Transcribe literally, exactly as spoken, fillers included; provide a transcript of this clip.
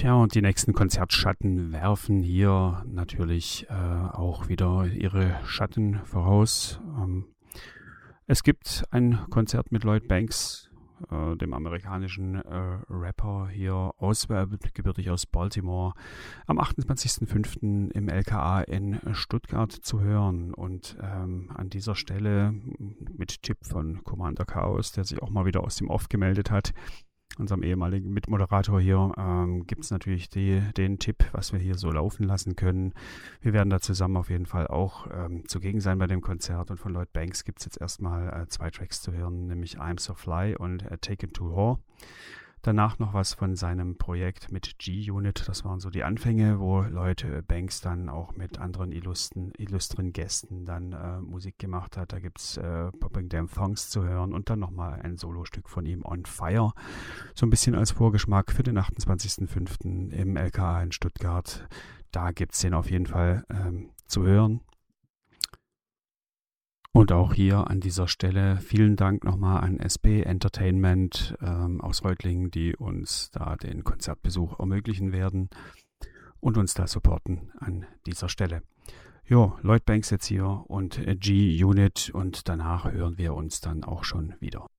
Tja, und die nächsten Konzertschatten werfen hier natürlich äh, auch wieder ihre Schatten voraus. Ähm, es gibt ein Konzert mit Lloyd Banks, äh, dem amerikanischen äh, Rapper hier, aus, äh, gebürtig aus Baltimore, am achtundzwanzigsten fünften im L K A in Stuttgart zu hören. Und ähm, an dieser Stelle mit Tipp von Commander Chaos, der sich auch mal wieder aus dem Off gemeldet hat, unserem ehemaligen Mitmoderator hier, ähm, gibt es natürlich die, den Tipp, was wir hier so laufen lassen können. Wir werden da zusammen auf jeden Fall auch ähm, zugegen sein bei dem Konzert. Und von Lloyd Banks gibt es jetzt erstmal äh, zwei Tracks zu hören, nämlich I'm So Fly und äh, Taken to Whore. Danach noch was von seinem Projekt mit G-Unit. Das waren so die Anfänge, wo Lloyd Banks dann auch mit anderen illustren, illustren Gästen dann äh, Musik gemacht hat. Da gibt es äh, Popping Damn Thongs zu hören und dann nochmal ein Solostück von ihm, On Fire. So ein bisschen als Vorgeschmack für den achtundzwanzigsten fünften im L K A in Stuttgart. Da gibt es den auf jeden Fall ähm, zu hören. Und auch hier an dieser Stelle vielen Dank nochmal an S B Entertainment ähm, aus Reutlingen, die uns da den Konzertbesuch ermöglichen werden und uns da supporten an dieser Stelle. Jo, Lloyd Banks jetzt hier und G-Unit und danach hören wir uns dann auch schon wieder.